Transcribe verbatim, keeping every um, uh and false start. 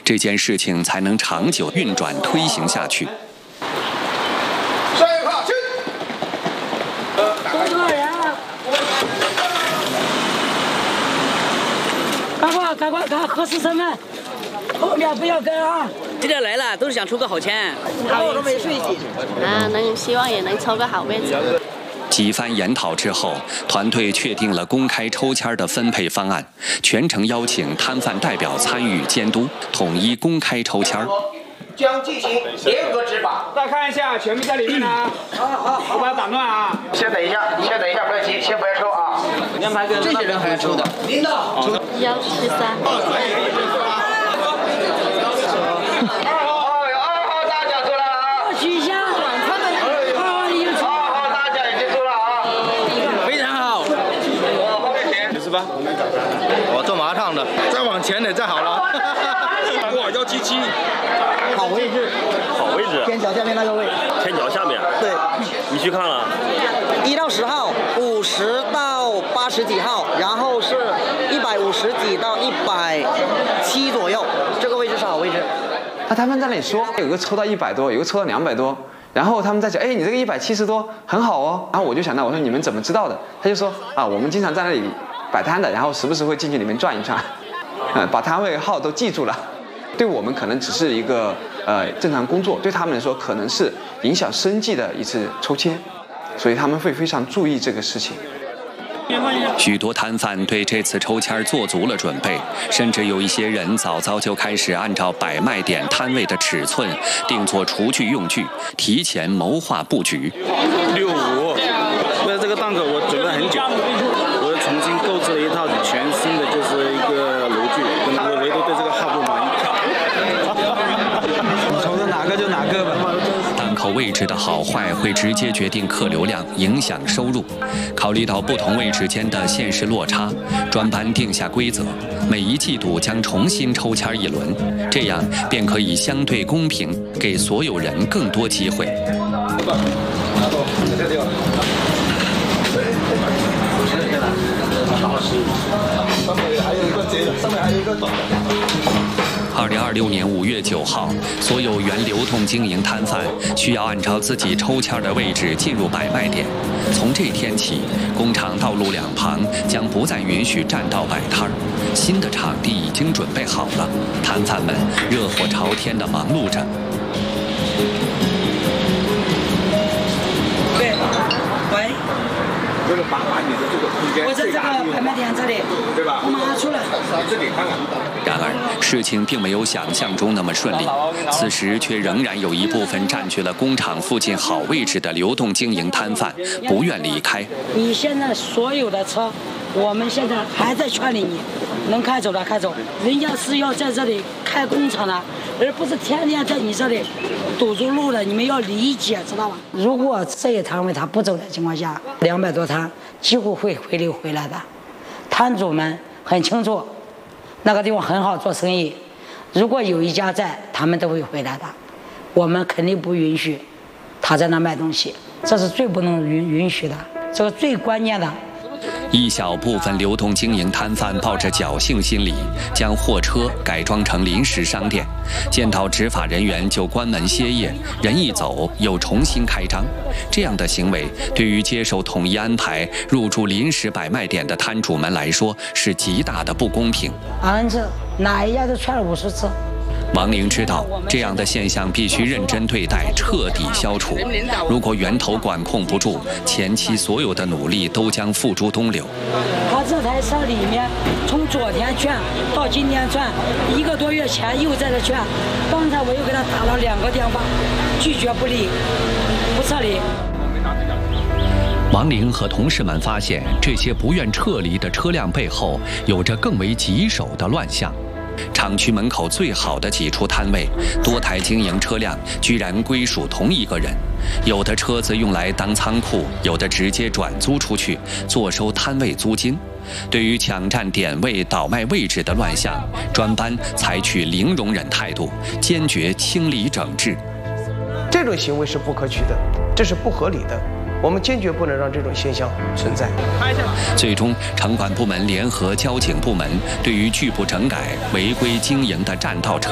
这件事情才能长久运转推行下去。 上一卡去。 多少人啊？赶快赶快赶核实身份，后面不要跟啊！ 今天来了都是想抽个好签， 我都没睡醒。 啊，能希望也能抽个好位置。 几番研讨之后，团队确定了公开抽签的分配方案，全程邀请摊贩代表参与监督，统一公开抽签。 将进行联合执法。 再看一下，全部在里面呢。好好好，我把它打断啊。 先等一下，先等一下，不要急，先不要抽啊。 安排个这些人还要抽的。领导，抽。 幺十三。 我做麻烫的，再往前点再好了。 哇，幺七七， 好位置， 好位置， 天桥下面那个位。 天桥下面。 对， 你去看了。 一到十号，五十到八十几号，然后是一百五十几到一百七左右，这个位置是好位置。 那他们在那里说，有个抽到一百多，有个抽到两百多。然后他们在讲，哎，你这个一百七十多很好哦。然后我就想到，我说你们怎么知道的？他就说啊，我们经常在那里摆摊的，然后时不时会进去里面转一转，嗯，把摊位号都记住了。对我们可能只是一个呃正常工作，对他们来说可能是影响生计的一次抽签，所以他们会非常注意这个事情。 许多摊贩对这次抽签做足了准备，甚至有一些人早早就开始按照摆卖点摊位的尺寸定做厨具用具，提前谋划布局。 六五，为了这个档口我准备很久，我重新购置了一套全新的，就是一个炉具，我唯独对这个号不满意。 抽的哪个就哪个吧。 档口位置的好坏会直接决定客流量，影响收入。考虑到不同位置间的现实落差，专班定下规则，每一季度将重新抽签一轮，这样便可以相对公平，给所有人更多机会。二零二六年五月九号，所有原流通经营摊贩需要按照自己抽签的位置进入摆卖点。从这天起，工厂道路两旁将不再允许占道摆摊儿，新的场地已经准备好了，摊贩们热火朝天地忙碌着。 对，喂。 这个把把你的这个空间， 我在这个拍卖点这里， 对吧？ 我马上出来。 这里看看。 然而，事情并没有想象中那么顺利。此时，却仍然有一部分占据了工厂附近好位置的流动经营摊贩不愿离开。 你现在所有的车，我们现在还在劝你，能开走的开走。人家是要在这里开工厂的，而不是天天在你这里堵住路的。你们要理解，知道吧？如果这些摊位他不走的情况下，两百多摊几乎会回流回来的。摊主们很清楚。那个地方很好做生意，如果有一家在，他们都会回来的。我们肯定不允许他在那卖东西，这是最不能允允许的，这个最关键的。 一小部分流动经营摊贩抱着侥幸心理，将货车改装成临时商店，见到执法人员就关门歇业，人一走又重新开张。这样的行为对于接受统一安排入驻临时摆卖点的摊主们来说是极大的不公平。 俺这哪一家都劝了无数次。 王玲知道，这样的现象必须认真对待，彻底消除。如果源头管控不住，前期所有的努力都将付诸东流。 他这台车里面，从昨天劝到今天劝，一个多月前又在这劝。刚才我又给他打了两个电话，拒绝不理，不撤离。 王玲和同事们发现，这些不愿撤离的车辆背后，有着更为棘手的乱象。厂区门口最好的几处摊位，多台经营车辆居然归属同一个人，有的车子用来当仓库，有的直接转租出去，坐收摊位租金。对于抢占点位、倒卖位置的乱象，专班采取零容忍态度，坚决清理整治。 这种行为是不可取的，这是不合理的。我们坚决不能让这种现象存在。 最终，城管部门联合交警部门，对于拒不整改、违规经营的占道车